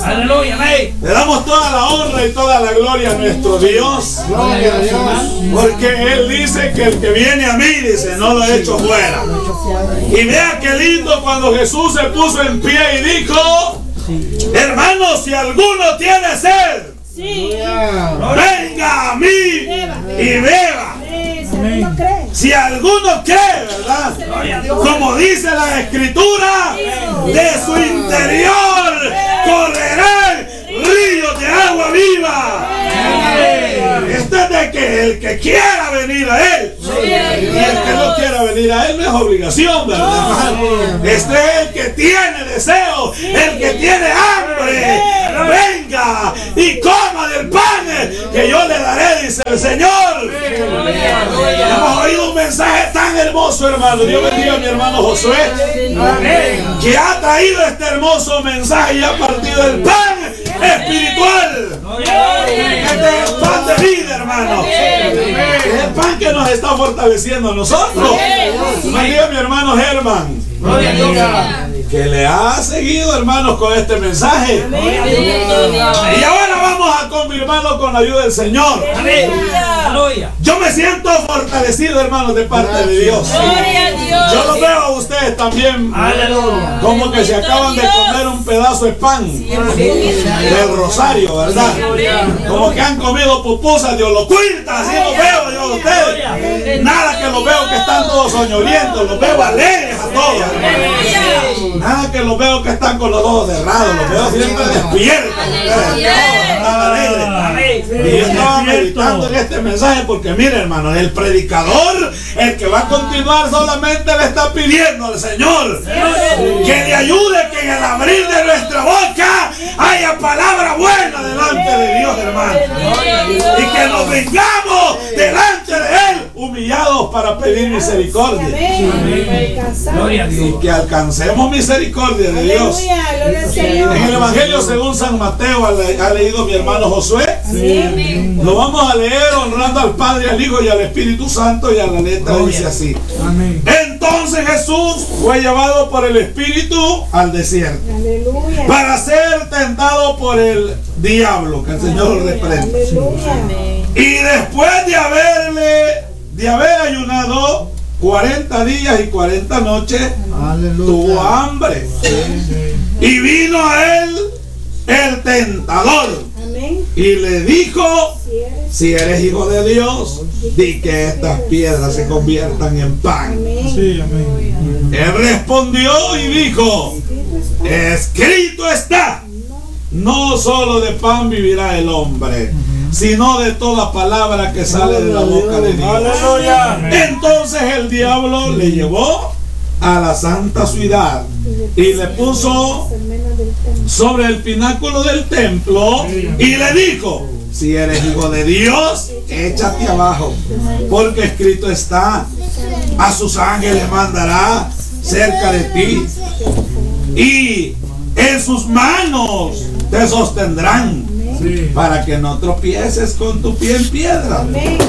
Aleluya, amén. Le damos toda la honra y toda la gloria a nuestro Dios. Gloria a Dios. Porque Él dice que el que viene a mí, dice, no lo he hecho fuera. Y vea qué lindo cuando Jesús se puso en pie y dijo, hermanos, si alguno tiene sed, venga a mí y beba. Si alguno cree, ¿verdad? Como dice la Escritura, de su interior correrán ríos de agua viva. Esto es de que el que quiera venir a Él, y el que no quiera venir a Él no es obligación, ¿verdad? Este es el que tiene deseo, el que tiene hambre. Venga y coma del pan que yo le daré, dice el Señor. Hemos oído un mensaje tan hermoso, hermano. Dios bendiga a mi hermano Josué, que ha traído este hermoso mensaje y ha partido el pan espiritual. Este es el pan de vida, hermano. Es el pan que nos está fortaleciendo a nosotros. Bendiga a mi hermano Germán, que le ha seguido, hermanos, con este mensaje. Y ahora vamos a confirmarlo con la ayuda del Señor. Yo me siento fortalecido, hermanos, de parte de Dios. Yo los veo a ustedes también como que se acaban de comer un pedazo de pan del rosario, ¿verdad? Como que han comido pupusas de holocuilta. Así los veo yo a ustedes. Nada que los veo que están todos soñolientos. Los veo alegres a todos. Nada que los veo que están con los ojos cerrados. Los veo siempre despiertos. Y yo estaba meditando en este mensaje porque mire, hermano, el predicador, el que va a continuar, solamente le está pidiendo al Señor que le ayude, que en el abrir de nuestra boca haya palabra buena delante de Dios, hermano, y que nos vengamos delante de Él humillados para pedir misericordia. Gloria a Dios. Y que alcancemos misericordia de Dios. En el Evangelio según San Mateo, ha leído mi hermano Josué. Lo vamos a leer honrando al Padre, al Hijo y al Espíritu Santo, y a la letra dice así. Entonces Jesús fue llevado por el Espíritu al desierto para ser tentado por el diablo, que el Señor lo reprenda. Y después de haber ayunado 40 días y 40 noches, tuvo hambre. Y vino a él el tentador y le dijo, si eres hijo de Dios, di que estas piedras se conviertan en pan. Él respondió y dijo, escrito está, no solo de pan vivirá el hombre, sino de toda palabra que sale de la boca de Dios. Entonces el diablo le llevó a la santa ciudad y le puso sobre el pináculo del templo y le dijo, si eres hijo de Dios, échate abajo, porque escrito está, a sus ángeles mandará cerca de ti y en sus manos te sostendrán para que no tropieces con tu pie en piedra.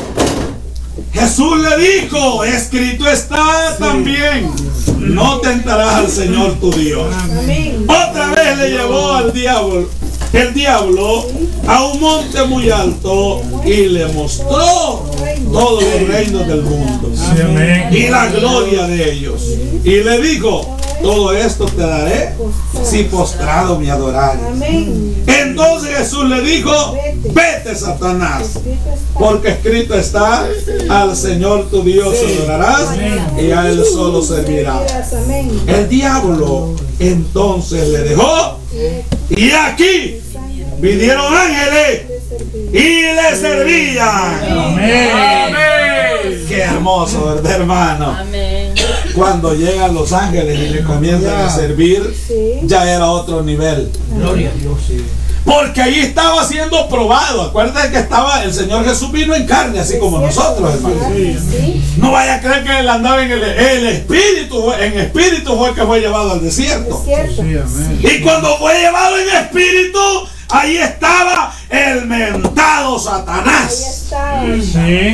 Jesús le dijo, escrito está también, no tentarás al Señor tu Dios. Otra vez le llevó al diablo, el diablo, a un monte muy alto y le mostró todos los reinos del mundo y la gloria de ellos. Y le dijo, todo esto te daré si postrado me adorares. Entonces Jesús le dijo, vete, Satanás, porque escrito está, al Señor tu Dios adorarás y a Él solo servirás. El diablo entonces le dejó, y aquí vinieron ángeles y le servían. Amén. Qué hermoso, ¿verdad, hermano? Cuando llegan los ángeles y le comienzan a servir, ya era otro nivel. Gloria a Dios. Porque ahí estaba siendo probado. Acuérdense que estaba, el Señor Jesús vino en carne, así como nosotros, hermano. No vaya a creer que él andaba en el espíritu. En espíritu fue que fue llevado al desierto. Y cuando fue llevado en espíritu, ahí estaba el mentado Satanás.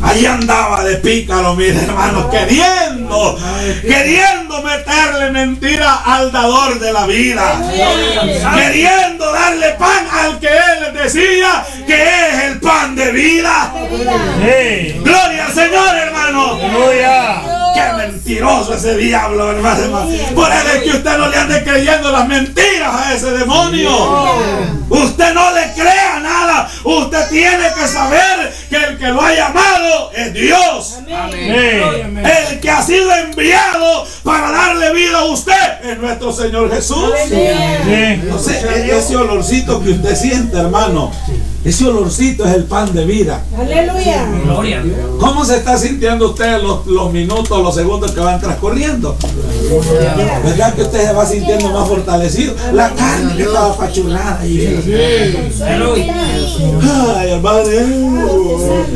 Ahí andaba de pícaro, mire hermano, queriendo meterle mentira al dador de la vida, queriendo darle pan al que él decía que es el pan de vida. Gloria al Señor, hermano. Qué mentiroso ese diablo, hermano. Por eso es que usted no le ande creyendo las mentiras a ese demonio. Usted no le crea nada. Usted tiene que saber que el que lo ha llamado es Dios. El que ha sido enviado para darle vida a usted es nuestro Señor Jesús. Entonces, ese olorcito que usted siente, hermano, ese olorcito es el pan de vida. Aleluya. Gloria a Dios. ¿Cómo se está sintiendo usted los minutos, los segundos que van transcurriendo? ¿Verdad que usted se va sintiendo más fortalecido? La carne que estaba apachurrada. Ay, hermano.